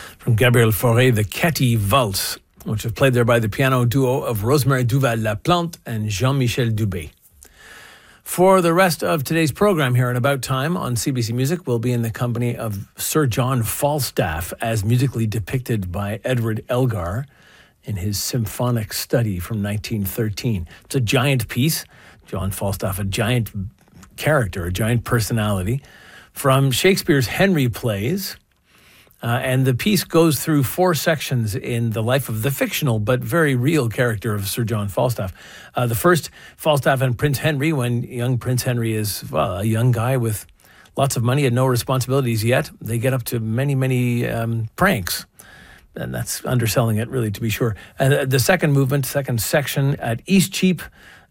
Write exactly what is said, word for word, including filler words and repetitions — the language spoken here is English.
from Gabriel Fauré, the Ketty Valse, which was played there by the piano duo of Rosemary Duval-Laplante and Jean-Michel Dubé. For the rest of today's program here at About Time on C B C Music, we'll be in the company of Sir John Falstaff as musically depicted by Edward Elgar in his symphonic study from nineteen thirteen. It's a giant piece. John Falstaff, a giant character, a giant personality from Shakespeare's Henry plays. Uh, and the piece goes through four sections in the life of the fictional but very real character of Sir John Falstaff. Uh, the first, Falstaff and Prince Henry, when young Prince Henry is well, a young guy with lots of money and no responsibilities yet. They get up to many, many um, pranks. And that's underselling it, really, to be sure. And uh, the second movement, second section at Eastcheap,